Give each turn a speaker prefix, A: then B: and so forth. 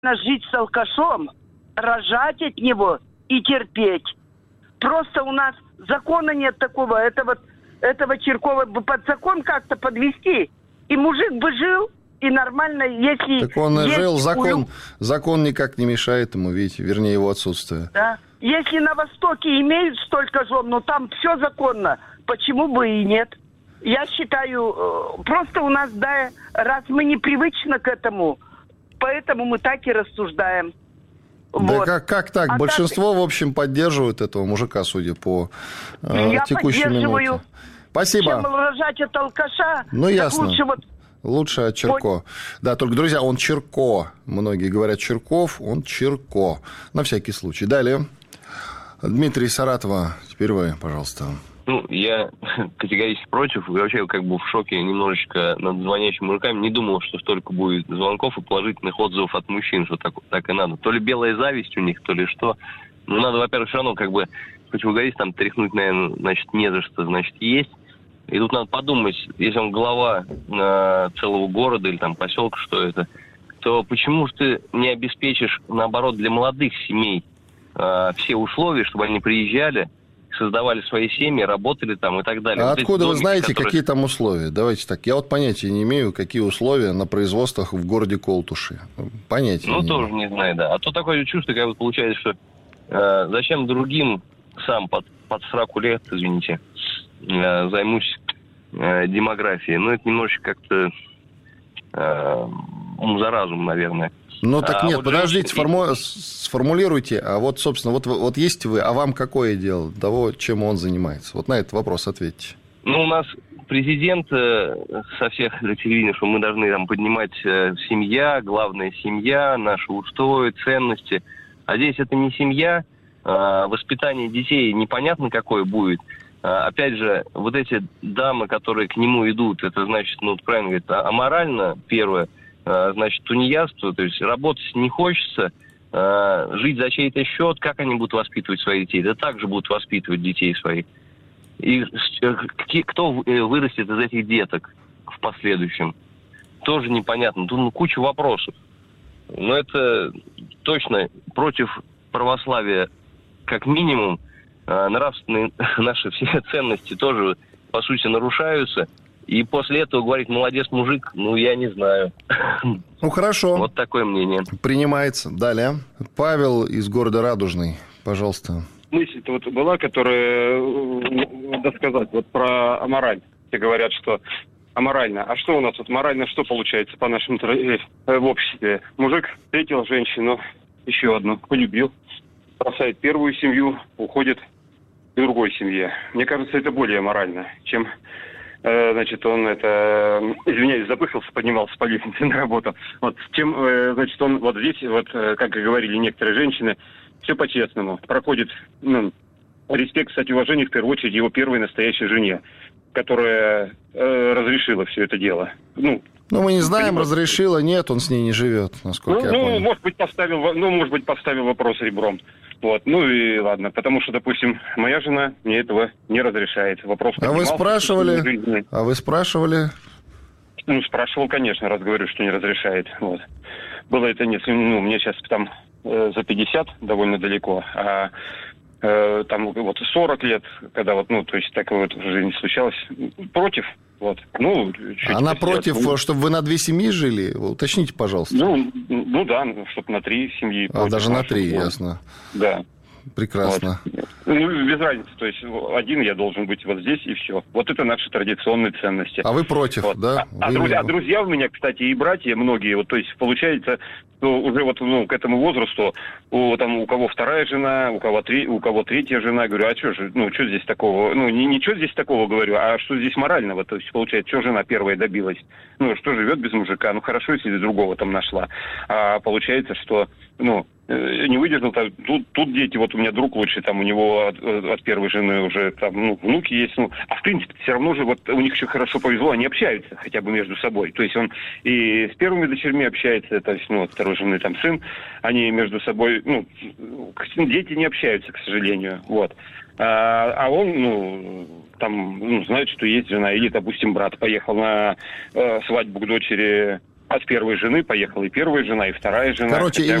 A: жить с алкашом, рожать от него и терпеть. Просто у нас закона нет такого. Этого Чиркова бы под закон как-то подвести. И мужик бы жил, и нормально, если...
B: Так он и жил, закон никак не мешает ему, видите, вернее, его отсутствие.
A: Да. Если на Востоке имеют столько жен, но там все законно, почему бы и нет? Я считаю, просто у нас, да, раз мы не привычны к этому, поэтому мы так и рассуждаем.
B: Да
A: вот.
B: как так? Большинство, в общем, поддерживают этого мужика, судя по текущей минуте. Спасибо.
A: Чем рожать от алкаша,
B: ну, ясно.
A: Лучше
B: от Чирко. Да, только, друзья, он Чирко. Многие говорят Чирков, он Чирко. На всякий случай. Далее. Дмитрий Саратова, теперь вы, пожалуйста.
C: Ну, я категорически против. И вообще, как бы в шоке немножечко над звонящими мужиками. Не думал, что столько будет звонков и положительных отзывов от мужчин, что так и надо. То ли белая зависть у них, то ли что. Ну, надо, во-первых, все равно, как бы, хоть вы говорите, там, тряхнуть, наверное, значит, не за что, значит, есть. И тут надо подумать, если он глава целого города или там поселка, что это, то почему же ты не обеспечишь, наоборот, для молодых семей все условия, чтобы они приезжали, создавали свои семьи, работали там и так далее.
B: А
C: вот
B: откуда вы знаете,
C: которые...
B: какие там условия? Давайте так. Я вот понятия не имею, какие условия на производствах в городе Колтуши. Понятия не имею.
C: Ну, тоже не знаю, да. А то такое чувство, как бы получается, что зачем другим сам под сраку лет, извините, займусь демографией. Ну, это немножечко как-то ум за разум, наверное.
B: Ну, так нет,
C: вот
B: подождите,
C: женщины...
B: сформулируйте. А вот, собственно, вот есть вы, а вам какое дело того, чем он занимается? Вот на этот вопрос ответьте.
C: Ну, у нас президент со всех телевидений, что мы должны там поднимать семья, главная семья, наши устои, ценности. А здесь это не семья, воспитание детей непонятно какое будет. Опять же, вот эти дамы, которые к нему идут, это значит, ну, правильно говорит, аморально, первое, значит, тунеядство, то есть работать не хочется, жить за чей-то счет, как они будут воспитывать своих детей? Да так же будут воспитывать детей своих. И кто вырастет из этих деток в последующем? Тоже непонятно. Тут куча вопросов. Но это точно против православия как минимум. Нравственные наши все ценности тоже, по сути, нарушаются. И после этого говорить «молодец, мужик», ну, я не знаю.
B: Ну, хорошо.
C: Вот такое мнение.
B: Принимается. Далее. Павел из города Радужный. Пожалуйста.
D: Мысль-то вот была, которая, надо сказать, вот про амораль. Все говорят, что аморально. А что у нас вот морально, что получается по нашему в обществе? Мужик встретил женщину, еще одну, полюбил, бросает первую семью, уходит к другой семье. Мне кажется, это более морально, чем, значит, он извиняюсь, запыхался, поднимался по лестнице на работу. Вот, чем, значит, он вот здесь, вот, как и говорили некоторые женщины, все по-честному. Проходит, респект, кстати, уважение, в первую очередь, его первой настоящей жене, которая разрешила все это дело. Ну,
B: мы не знаем, разрешила, нет, он с ней не живет, насколько я понял.
D: Может быть, поставил вопрос ребром. Вот, ну и ладно, потому что, допустим, моя жена мне этого не разрешает. Вопрос
B: А вы спрашивали?
D: Ну, спрашивал, конечно, раз говорю, что не разрешает. Вот. Было это мне сейчас там за 50 довольно далеко, а там вот 40 лет, когда вот, то есть такое вот в жизни случалось, против. Вот.
B: Она против, чтобы вы на 2 семьи жили? Уточните, пожалуйста.
D: Ну да, чтобы на 3 семьи.
B: Даже на 3, ясно.
D: Да.
B: Прекрасно.
D: Вот. Без разницы. То есть один я должен быть вот здесь, и все. Вот это наши традиционные ценности.
B: А вы против, вот. Да?
D: А друзья у меня, кстати, и братья многие, вот, то есть получается, что уже вот к этому возрасту у кого вторая жена, у кого третья жена, говорю, а что же, что здесь такого? Ничего здесь такого, говорю, а что здесь морального? То есть получается, что жена первая добилась? Что живет без мужика? Хорошо, если другого там нашла. А получается, что, не выдержал, тут дети, вот у меня друг лучший, там у него от первой жены уже там, внуки есть, а в принципе все равно же вот у них еще хорошо повезло, они общаются хотя бы между собой, то есть он и с первыми дочерьми общается, то есть, от второй жены там сын, они между собой, дети не общаются, к сожалению, вот. А он, знает, что есть жена, или, допустим, брат поехал на свадьбу к дочери от первой жены поехала и первая жена, и вторая жена.
B: Короче,
D: Хотя